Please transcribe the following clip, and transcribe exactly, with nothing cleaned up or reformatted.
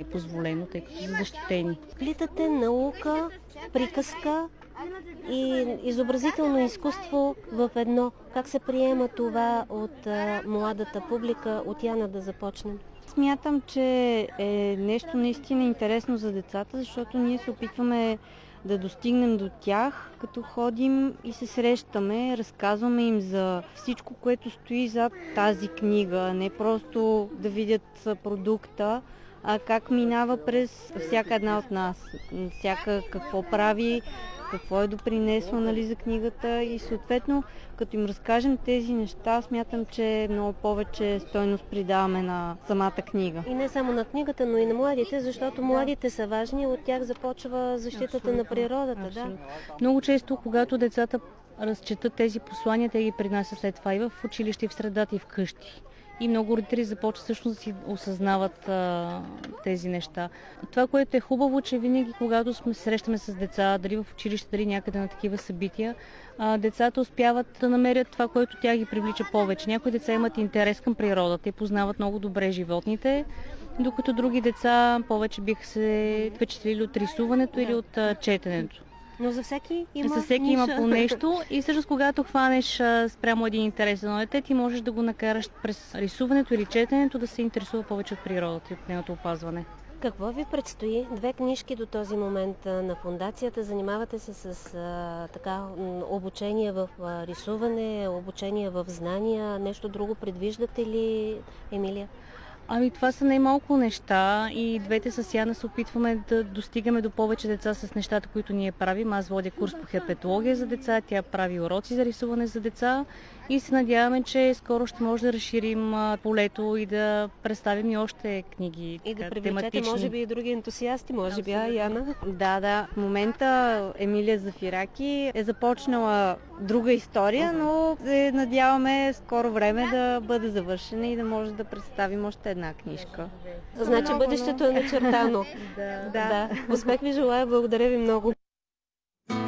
е позволено, тъй като са защитени. Плитате наука, приказка и изобразително изкуство в едно. Как се приема това от а, младата публика? От Яна да започнем. Смятам, че е нещо наистина интересно за децата, защото ние се опитваме да достигнем до тях, като ходим и се срещаме, разказваме им за всичко, което стои зад тази книга, не просто да видят продукта, а как минава през всяка една от нас, всяка какво прави, какво е допринесло, нали, за книгата и съответно, като им разкажем тези неща, смятам, че много повече стойност придаваме на самата книга. И не само на книгата, но и на младите, защото младите са важни, от тях започва защитата Абсолютно. На природата. Абсолютно. Да? Много често, когато децата разчетат тези послания, те ги принасят след това и в училище, и в средата, и в къщи. И много родители започват всъщност да си осъзнават а, тези неща. Това, което е хубаво, че винаги, когато сме срещаме с деца, дали в училище, дали някъде на такива събития, а, децата успяват да намерят това, което тя ги привлича повече. Някои деца имат интерес към природата и познават много добре животните, докато други деца повече биха се впечатлили от рисуването или от а, четенето. Но за всеки има За всеки има по нещо и всъщност когато хванеш а, спрямо един интерес на дете, ти можеш да го накараш през рисуването или четенето да се интересува повече от природата и от нейното опазване. Какво ви предстои? Две книжки до този момент на фондацията. Занимавате се с а, така, обучение в а, рисуване, обучение в знания. Нещо друго предвиждате ли, Емилия? Ами това са най-малко неща и двете с Яна се опитваме да достигаме до повече деца с нещата, които ние правим. Аз водя курс по херпетология за деца, тя прави уроци за рисуване за деца и се надяваме, че скоро ще може да разширим полето и да представим и още книги. И да привлечете, може би, и други ентусиасти, може би, а, Яна? Да, да. В момента Емилия Зафираки е започнала друга история, но се надяваме скоро време да бъде завършена и да може да представим още една книжка. Значи бъдещето е начертано. Да. Да. Успех ви желая, благодаря ви много.